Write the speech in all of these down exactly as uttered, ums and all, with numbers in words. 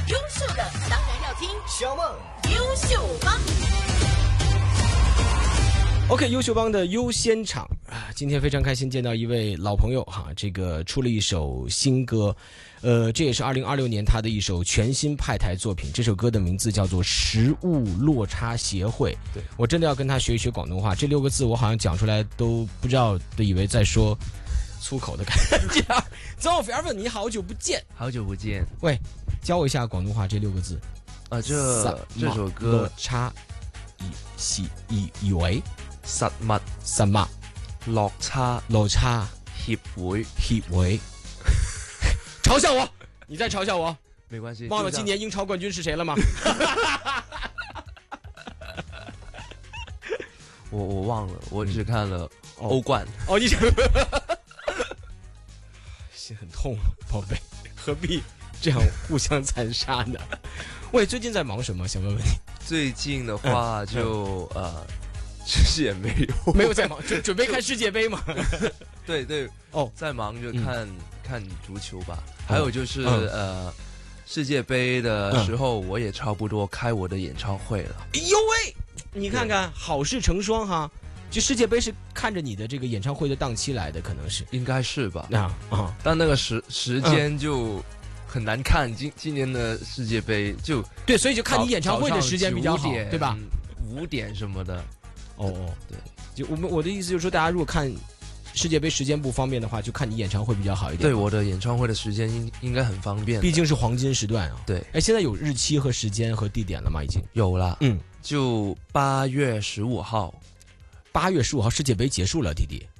优秀的当然要听小梦优秀帮。 OK， 优秀帮的优先场啊，今天非常开心见到一位老朋友哈，这个出了一首新歌，呃，这也是二零二六年他的一首全新派台作品。这首歌的名字叫做《食物落差协会》。 对， 我真的要跟他学一学广东话，这六个字我好像讲出来都不知道，都以为在说粗口的感觉。曾菲尔粉，你好久不见， 好久不见。 喂，教我一下广东话这六个字。 啊，这这首歌落差以是以以為實物什麼落差落差協會協會嘲笑我，你在嘲笑我？ 沒關係。 忘了今年英超冠軍是誰了嗎？ 我我忘了，我只看了歐冠。 哦，哦你心很痛，寶貝，何必這樣互相殘殺呢？喂，最近在忙什麼？想問問你。 最近的話就、嗯、呃，其實也沒有， 沒有在忙，準準備看世界盃嘛。 對對， 哦， 在忙就看、嗯、看足球吧。還有就是、 嗯、 呃，世界盃的時候我也差不多開我的演唱會了。 哎呦喂，你看看好事成雙哈！就世界盃是看着你的這個演唱會的檔期來的，可能是應該是吧？ 啊啊！ 但那個時時間就很難看，今今年的世界盃就對，所以就看你演唱會的時間比較好，對吧？ 五點什麼的。 哦哦，對，就我們我的意思就是說，大家如果看世界盃時間不方便的話，就看你演唱會比較好一點。 對，我的演唱會的時間應應該很方便， 畢竟是黃金時段啊。 對， 哎，現在有日期和時間和地點了嗎？已經有了， 嗯， 就八月十五號， 八月十五號世界盃結束了，弟弟。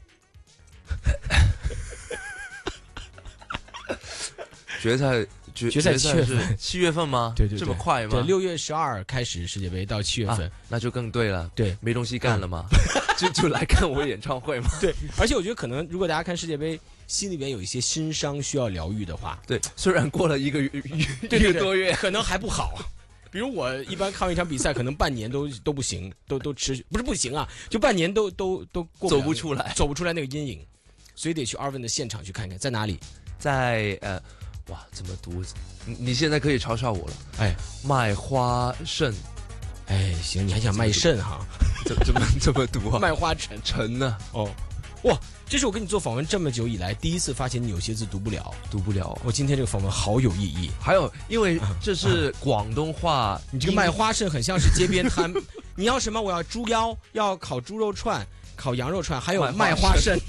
決賽決決賽七月份， 七月份嗎？ 對對對， 這麼快嗎？ 對，六月十二開始世界盃到七月份、啊， 那就更對了。 對， 沒東西幹了嘛，就就來看我演唱會嘛。 對，而且我覺得可能如果大家看世界盃，心裏邊有一些心傷需要療癒的話， 對，雖然過了一個月一個多月， 可能還不好。比如我一般看完一場比賽，可能半年都都不行，都都持續，不是不行啊，就半年都都都過不走不出來， 走不出來那個陰影，所以得去二問的現場去看看，在哪裡？ 在呃。哇，怎麼讀？你現在可以嘲笑我了。 哎， 賣花腎。 哎，行，你還想賣腎哈？ 怎怎麼怎麼讀啊？ 賣花腎腎呢？ 哦，哇，這是我跟你做訪問這麼久以來第一次發現你有些字讀不了， 讀不了。 我今天這個訪問好有意義。 還有，因為這是廣東話， 你這個賣花腎很像是街邊攤。你要什麼？我要豬腰，要烤豬肉串，烤羊肉串，還有賣花腎。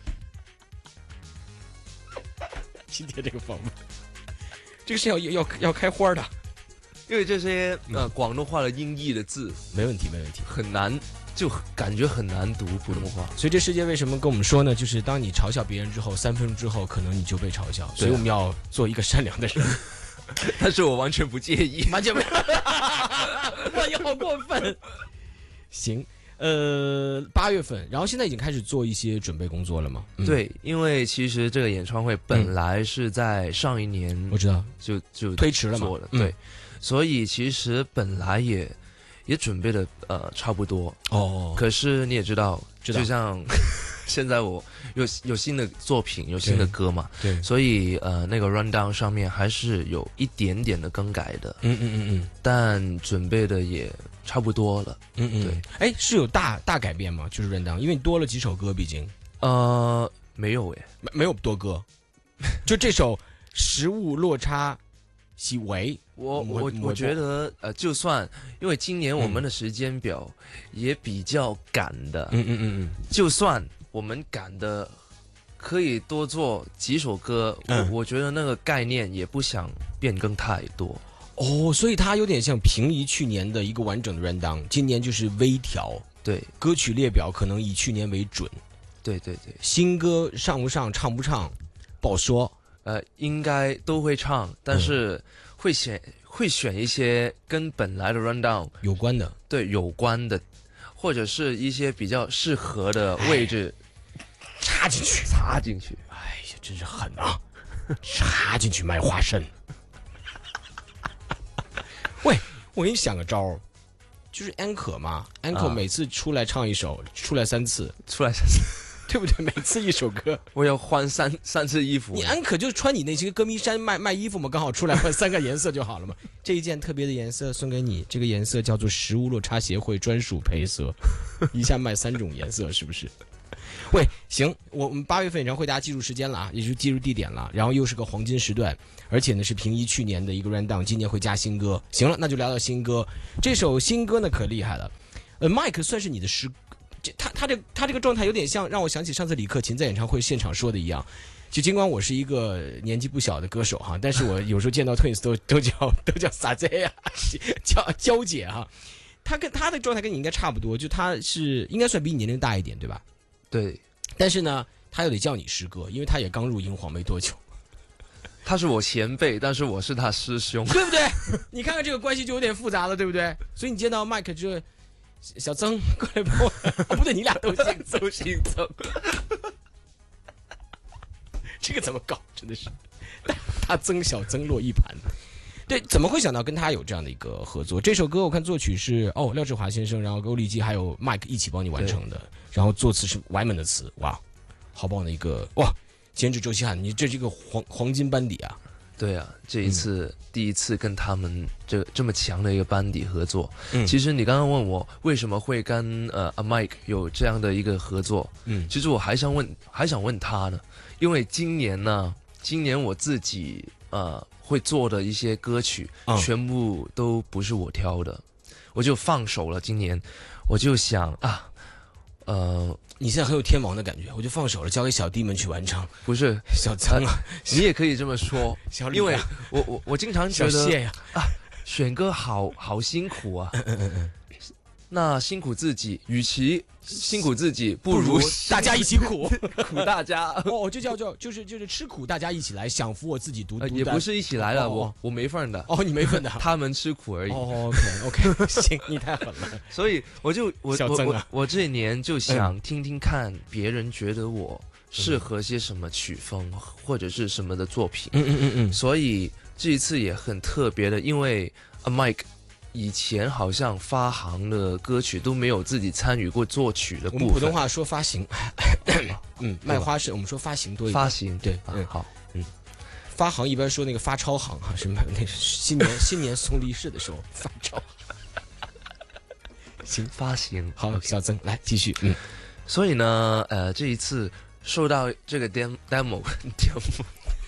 今天這個訪問。這個是要要要開花的， 因為這些呃廣東話的音譯的字， 沒問題沒問題， 很難，就感覺很難讀普通話。 所以這世界為什麼跟我們說呢？就是當你嘲笑別人之後，三分鐘之後可能你就被嘲笑，所以我們要做一個善良的人。 但是我完全不介意， 完全不，哇，你好過分。行。呃，八月份，然後現在已經開始做一些準備工作了嗎？ 嗯、對，因為其實這個演唱會本來是在上一年， 我知道就就推遲了嘛， 對、嗯，所以其實本來也也準備的呃差不多哦， 可是你也知道， 知道就像現在我有有新的作品，有新的歌嘛， 對，對所以呃那個 rundown 上面還是有一點點的更改的， 嗯嗯嗯嗯， 但準備的也差不多了， 嗯嗯，對，哎，是有大大改變嗎？就是 rundown，因為你多了幾首歌，畢竟， 呃，沒有誒， 沒沒有多歌，就這首食物落差細微， 我我我覺得呃，就算因為今年我們的時間表也比較趕的， 嗯嗯嗯嗯， 就算我們趕的可以多做幾首歌， 嗯、 我我覺得那個概念也不想變更太多。 哦，所以它有點像平移去年的一個完整的 rundown， 今年就是微調， 對， 歌曲列表可能以去年為準， 對對對， 新歌上不上唱不唱不好說， 呃，應該都會唱，但是會選、嗯、會選一些跟本來的 rundown 有關的， 對，有關的，或者是一些比較適合的位置插進去， 插進去， 哎呀，真是狠啊，插進去賣花生。喂，我給你想個招，就是安可嘛，安可每次出來唱一首，出來三次， 出來三次， 对不对？每次一首歌， 我要换三三次衣服。 你安可就穿你那些歌迷衫卖卖衣服嘛，刚好出来换三个颜色就好了嘛。这一件特别的颜色送给你，这个颜色叫做食物落差协会专属配色，一下卖三种颜色，是不是？喂，行，我们八月份演唱会大家记住时间了啊，也就记住地点了，然后又是个黄金时段，而且呢是平移去年的一个 run down， 今年会加新歌。行了，那就聊聊新歌。这首新歌呢可厉害了，呃 ，Mike 算是你的诗，他他这他这个状态有点像让我想起上次李克勤在演唱会现场说的一样。就尽管我是一个年纪不小的歌手哈，但是我有时候见到 Twins 都都叫都叫傻仔呀，叫娇姐哈。他跟他的状态跟你应该差不多，就他是应该算比你年龄大一点，对吧？ 对， 但是呢，他又得叫你师哥，因为他也刚入英皇没多久。 他是我前辈，但是我是他师兄， 对不对？你看看这个关系就有点复杂了，对不对？所以你见到麦克就小曾过来帮我、哦，不对，你俩都姓曾，姓曾。这个怎么搞？真的是大曾小曾落一盘。对，怎么会想到跟他有这样的一个合作？这首歌我看作曲是哦廖志华先生，然后欧丽基还有 Mike 一起帮你完成的，然后作词是 Wyman 的词，哇，好棒的一个哇！监制周希汉，你这是一个黄黄金班底啊！ 对啊，这一次、嗯、第一次跟他们这这么强的一个班底合作。 嗯， 其实你刚刚问我为什么会跟呃 Mike 有这样的一个合作， 嗯， 其实我还想问还想问他呢，因为今年呢，今年我自己呃会做的一些歌曲、嗯、全部都不是我挑的，我就放手了。今年我就想啊，呃。 你现在很有天王的感觉，我就放手了，交给小弟们去完成。 不是小曾啊， 你也可以这么说， 小李、啊、 因为我我我经常觉得小谢呀、 啊，选歌好好辛苦啊。 嗯嗯嗯， 那辛苦自己，与其辛苦自己，不如大家一起苦， 苦大家。 哦，就叫叫就是就是吃苦，大家一起来，享福我自己独独、呃。 也不是一起来了， 哦、 我我没份的。 哦，你没份的， 他们吃苦而已。 哦 ，OK OK， 行，你太狠了。 所以我就我小曾啊， 我我这一年就想听听看别人觉得我适合些什么曲风、嗯、或者是什么的作品。 嗯嗯嗯嗯。 所以这一次也很特别的，因为 Mike。以前好像发行的歌曲都没有自己参与过作曲的部分。 我们普通话说发行，嗯，卖花是我们说发行多一点。 发行对， 嗯， 好， 嗯，发行一般说那个发钞行哈，是那个新年新年送利是的时候发钞。 行，发行好， okay. 小曾来继续。嗯， 所以呢，呃，这一次受到这个 demo demo demo，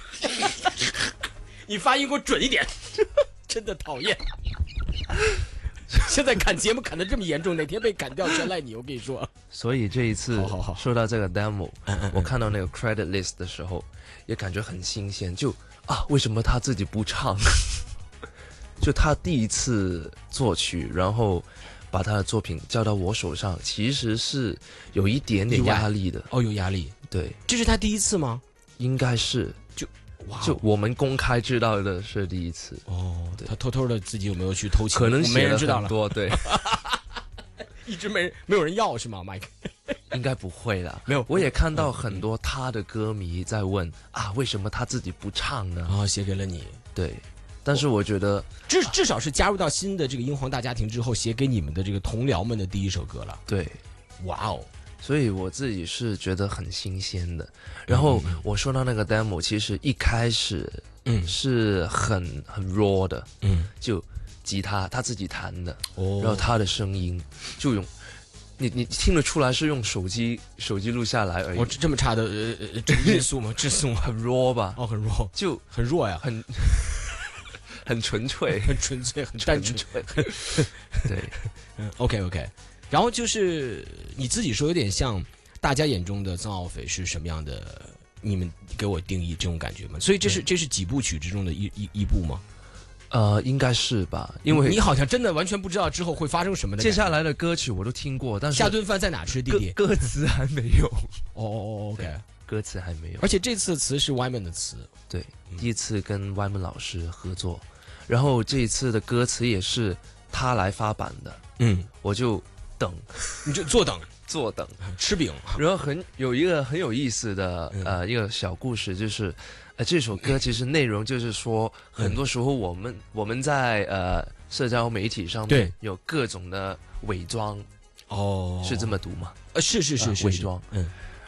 你发音给我准一点，真的讨厌。现在砍节目砍得这么严重，哪天被砍掉全赖你，我跟你说。 所以这一次收到这个 demo， 嗯嗯我看到那个 credit list 的时候，也感觉很新鲜。就啊，为什么他自己不唱？就他第一次作曲，然后把他的作品交到我手上，其实是有一点点压力的。 哦，有压力。 对， 这是他第一次吗？ 应该是。 就哇， 就我们公开知道的是第一次。 哦，他偷偷的自己有没有去偷情？ 可能没人知道了。 多对， 一直没人没有人要是吗 ，Mike？ 应该不会啦。 没有， 我也看到很多他的歌迷在问、嗯、啊，为什么他自己不唱呢？ 啊、哦，写给了你。 对，但是我觉得至至少是加入到新的这个英皇大家庭之后，写给你们的这个同僚们的第一首歌了。 对， 哇哦！ 所以我自己是觉得很新鲜的。然后我说到那个 demo， 其实一开始嗯是很很 raw 的， 嗯，就吉他他自己弹的， 哦， 然后他的声音就用。你你听得出来是用手机手机录下来而已。 哦，这么差的呃呃质素吗？质素吗？ 很 raw 吧？ 哦，很 raw， 就很弱呀， 很很纯粹， 很纯粹，很单纯。 对， 嗯 ，OK OK。然后就是你自己说有点像大家眼中的曾奥斐是什么样的？你们给我定义这种感觉吗？所以这是这是几部曲之中的一一一部吗？ 呃，应该是吧，因为你好像真的完全不知道之后会发生什么的。 接下来的歌曲我都听过，但是下顿饭在哪吃，弟弟？ 歌词还没有。 哦哦 ，OK， 歌词还没有。 而且这次词是 Wyman 的词， 对，第一次跟 Wyman 老师合作，然后这一次的歌词也是他来发版的。 嗯， 我就等， 你就坐等。 坐等吃饼， 然后很有一个很有意思的、嗯、呃一个小故事，就是呃这首歌其实内容就是说，嗯、很多时候我们我们在呃社交媒体上面有各种的伪装， 哦， 是这么读吗？ 呃，是是是是伪装， 嗯。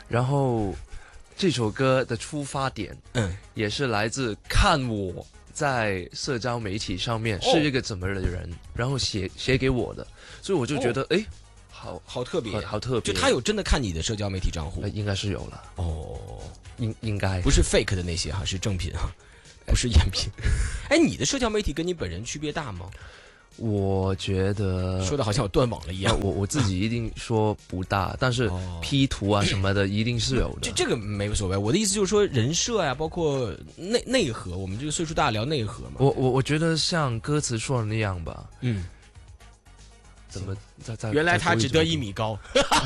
然后这首歌的出发点， 嗯， 也是来自看我在社交媒体上面是一个怎么的人，然后写写给我的，所以我就觉得，哎、好好特别， 好好特别。 就他有真的看你的社交媒体账户呃，应该是有了， 哦， 应应该不是 fake 的那些哈，是正品哈，不是赝品。哎，你的社交媒体跟你本人区别大吗？ 我觉得说的好像我断网了一样。 我我自己一定说不大，但是哦 P 图啊什么的一定是有的。 这这个没所谓，我的意思就是说人设呀、包括内内核，我们这个岁数大聊内核嘛。 我我我觉得像歌词说的那样吧， 嗯， 怎么在在原来他只得一米， 米高，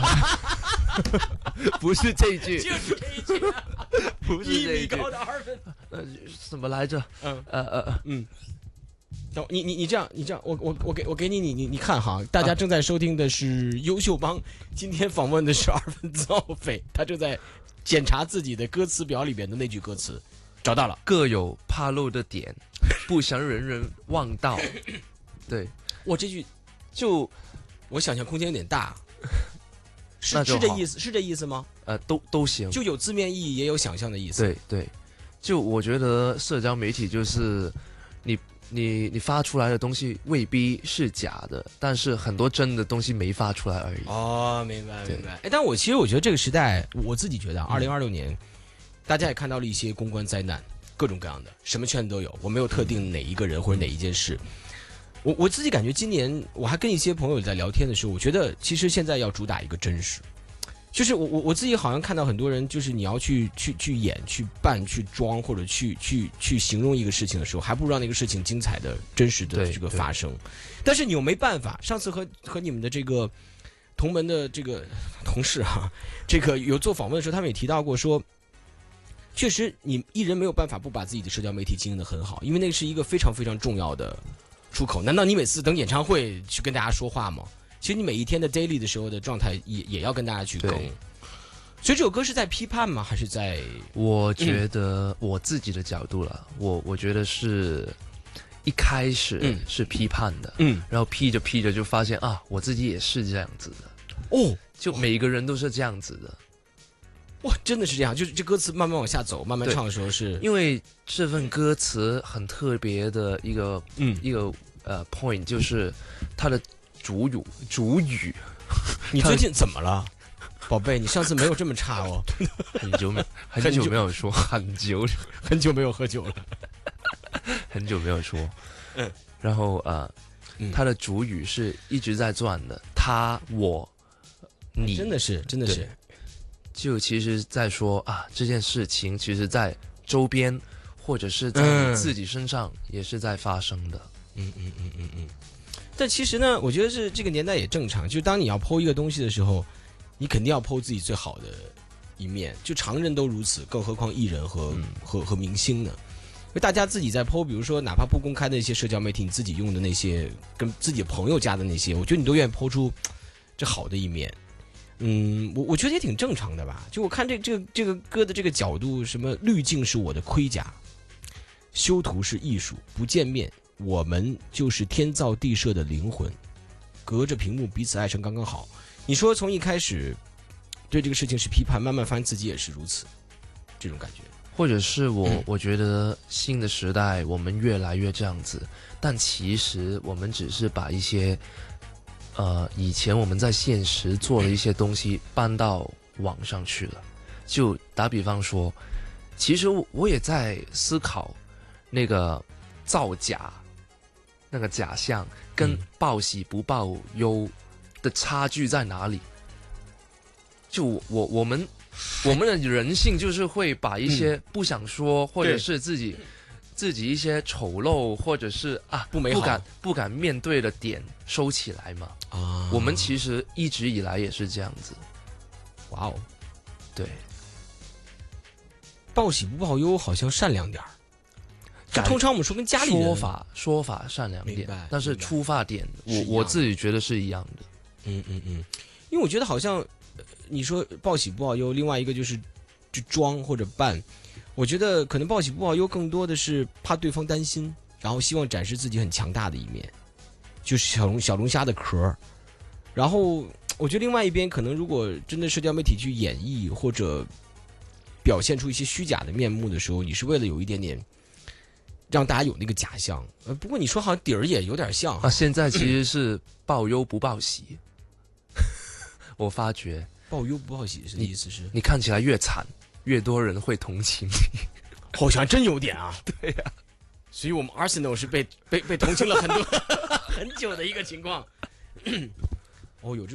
不是这一句， 就是这一句， 不是一这一句， 米高的二分。 呃，什么来着？ 嗯呃呃呃， 嗯。等你你你这样你这样，我我我给我给你你你你看哈，大家正在收听的是优秀帮，今天访问的是二分造匪，他正在检查自己的歌词表里边的那句歌词，找到了。 各有怕漏的点，不想人人望到。对， 哇，这句就我想象空间有点大，是那就是好这意思是这意思吗？ 呃都都行。 就有字面意义，也有想象的意思。 对对，就我觉得社交媒体就是你。你你发出来的东西未必是假的，但是很多真的东西没发出来而已。 哦，明白对明白。哎，但我其实我觉得这个时代，我自己觉得，二零二六年，大家也看到了一些公关灾难，各种各样的，什么圈子都有。我没有特定哪一个人或者哪一件事。我我自己感觉今年，我还跟一些朋友在聊天的时候，我觉得其实现在要主打一个真实。就是我我我自己好像看到很多人，就是你要去去去演、去扮、去装，或者去去去形容一个事情的时候，还不如让那个事情精彩的、真实的对这个发生。但是你又没办法。上次和和你们的这个同门的这个同事哈、啊，这个有做访问的时候，他们也提到过说，确实你艺人没有办法不把自己的社交媒体经营得很好，因为那是一个非常非常重要的出口。难道你每次等演唱会去跟大家说话吗？其实你每一天的 daily 的时候的状态也也要跟大家去更，所以这首歌是在批判吗？还是在？ 我觉得我自己的角度了，我我觉得是一开始是批判的， 嗯， 然后批着批着就发现啊，我自己也是这样子的， 哦， 就每个人都是这样子的， 哇，真的是这样，就是这歌词慢慢往下走，慢慢唱的时候是， 因为这份歌词很特别的一个， 嗯， 一个呃 point 就是它的。主语，主语， 你最近怎么了，宝贝？你上次没有这么差哦。 很久没，很久没有说，很久， 很久没有喝酒了， 很久没有说。 嗯， 然后呃， 嗯、 它的主语是一直在转的，他、我、你， 真的是，真的是， 就其实在说啊，这件事情其实在周边或者是在你自己身上也是在发生的。 嗯嗯嗯嗯嗯。但其实呢，我觉得是这个年代也正常，就是当你要剖一个东西的时候，你肯定要剖自己最好的一面，就常人都如此，更何况艺人和、嗯、和和明星呢？因为大家自己在剖，比如说哪怕不公开的一些社交媒体，你自己用的那些，跟自己朋友加的那些，我觉得你都愿意剖出这好的一面。嗯，我我觉得也挺正常的吧。就我看这这个这个歌的这个角度，什么滤镜是我的盔甲，修图是艺术，不见面。我们就是天造地设的灵魂，隔着屏幕彼此爱成刚刚好。你说从一开始对这个事情是批判，慢慢发现自己也是如此，这种感觉。 或者是我、 嗯、 我觉得新的时代我们越来越这样子，但其实我们只是把一些呃以前我们在现实做的一些东西搬到网上去了。就打比方说，其实我也在思考那个造假。那个假象跟报喜不报忧的差距在哪里？就我我们我们的人性就是会把一些不想说，嗯、或者是自己自己一些丑陋，或者是啊不美好、 不敢不敢面对的点收起来嘛。啊，我们其实一直以来也是这样子。 哇哦， 对， 报喜不报忧，好像善良点儿。就通常我们说跟家里人说法说法善良点，但是出发点我我自己觉得是一样的。 嗯嗯嗯，因为我觉得好像你说报喜不报忧，另外一个就是就装或者扮，我觉得可能报喜不报忧更多的是怕对方担心，然后希望展示自己很强大的一面，就是小龙小龙虾的壳。然后我觉得另外一边可能如果真的社交媒体去演绎或者表现出一些虚假的面目的时候，你是为了有一点点让大家有那个假象。呃，不过你说好像底儿也有点像啊，现在其实是报忧不报喜。我发觉报忧不报喜是意思是你看起来越惨，越多人会同情你。 好像真有点啊。 对呀、啊， 所以我们 Arsenal 是被被被同情了很多很久的一个情况。哦，有这种。